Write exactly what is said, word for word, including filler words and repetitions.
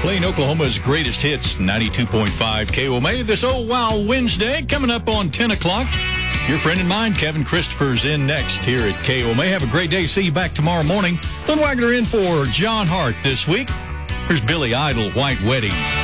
Playing Oklahoma's greatest hits, ninety-two point five K O M A. This Oh Wow Wednesday coming up on ten o'clock. Your friend and mine, Kevin Christopher's in next here at K O M A. Have a great day. See you back tomorrow morning. Lynn Wagner in for John Hart this week. Here's Billy Idol, White Wedding.